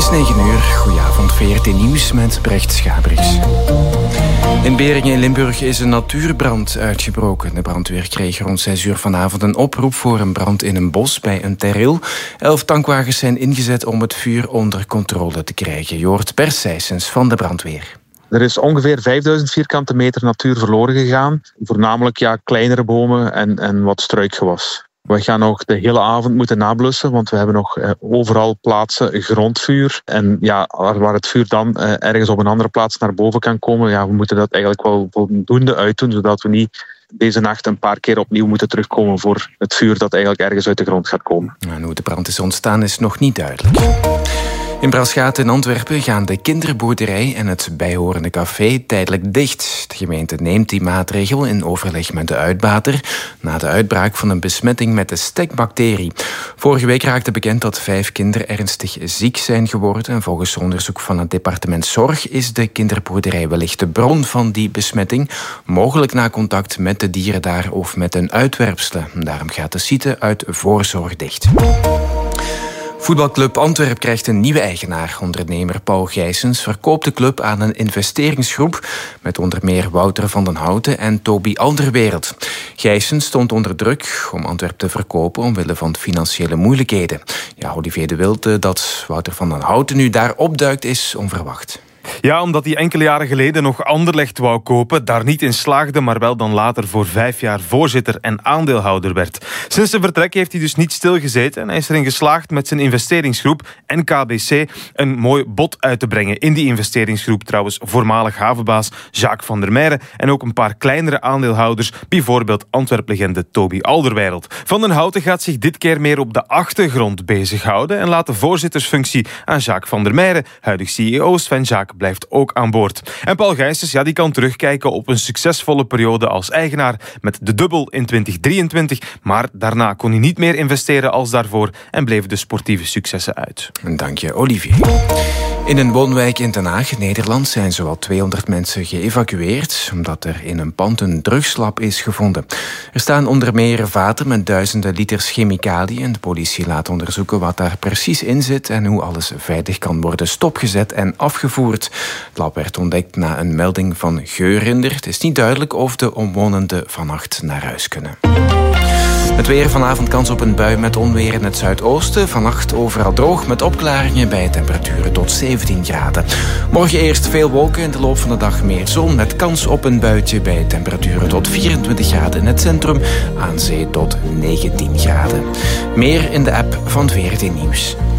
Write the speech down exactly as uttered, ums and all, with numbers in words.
is negen uur. Goedenavond, V R T Nieuws met Brecht Schabriks. In Beringen in Limburg is een natuurbrand uitgebroken. De brandweer kreeg rond zes uur vanavond een oproep voor een brand in een bos bij een terril. Elf tankwagens zijn ingezet om het vuur onder controle te krijgen. Je hoort Bert Sijsens van de brandweer. Er is ongeveer vijfduizend vierkante meter natuur verloren gegaan. Voornamelijk ja, kleinere bomen en, en wat struikgewas. We gaan nog de hele avond moeten nablussen, want we hebben nog eh, overal plaatsen grondvuur. En ja, waar het vuur dan eh, ergens op een andere plaats naar boven kan komen, ja, we moeten dat eigenlijk wel voldoende uitdoen, zodat we niet deze nacht een paar keer opnieuw moeten terugkomen voor het vuur dat eigenlijk ergens uit de grond gaat komen. En hoe de brand is ontstaan is nog niet duidelijk. In Braschaat in Antwerpen gaan de kinderboerderij en het bijhorende café tijdelijk dicht. De gemeente neemt die maatregel in overleg met de uitbater na de uitbraak van een besmetting met de stekbacterie. Vorige week raakte bekend dat vijf kinderen ernstig ziek zijn geworden. En volgens onderzoek van het departement Zorg is de kinderboerderij wellicht de bron van die besmetting. Mogelijk na contact met de dieren daar of met een uitwerpselen. Daarom gaat de site uit voorzorg dicht. Voetbalclub Antwerp krijgt een nieuwe eigenaar. Ondernemer Paul Gijsens verkoopt de club aan een investeringsgroep met onder meer Wouter van den Houten en Toby Alderweireld. Gijsens stond onder druk om Antwerp te verkopen omwille van financiële moeilijkheden. Ja, Olivier de Wilde, dat Wouter van den Houten nu daar opduikt, is onverwacht. Ja, omdat hij enkele jaren geleden nog Anderlecht wou kopen, daar niet in slaagde, maar wel dan later voor vijf jaar voorzitter en aandeelhouder werd. Sinds zijn vertrek heeft hij dus niet stilgezeten en hij is erin geslaagd met zijn investeringsgroep N K B C een mooi bod uit te brengen. In die investeringsgroep trouwens voormalig havenbaas Jacques van der Meijeren en ook een paar kleinere aandeelhouders, bijvoorbeeld Antwerp-legende Toby Alderweireld. Van den Houten gaat zich dit keer meer op de achtergrond bezighouden en laat de voorzittersfunctie aan Jacques van der Meijeren, huidig C E O Sven Jaak, blijft ook aan boord. En Paul Gijsens, ja, die kan terugkijken op een succesvolle periode als eigenaar met de dubbel in twintig drieëntwintig, maar daarna kon hij niet meer investeren als daarvoor en bleven de sportieve successen uit. Dank je, Olivier. In een woonwijk in Den Haag, Nederland, zijn zowat tweehonderd mensen geëvacueerd omdat er in een pand een drugslab is gevonden. Er staan onder meer vaten met duizenden liters chemicaliën en de politie laat onderzoeken wat daar precies in zit en hoe alles veilig kan worden stopgezet en afgevoerd. Het lab werd ontdekt na een melding van geurhinder. Het is niet duidelijk of de omwonenden vannacht naar huis kunnen. Het weer, vanavond kans op een bui met onweer in het zuidoosten. Vannacht overal droog met opklaringen bij temperaturen tot zeventien graden. Morgen eerst veel wolken, in de loop van de dag meer zon met kans op een buitje bij temperaturen tot vierentwintig graden in het centrum. Aan zee tot negentien graden. Meer in de app van V R T Nieuws.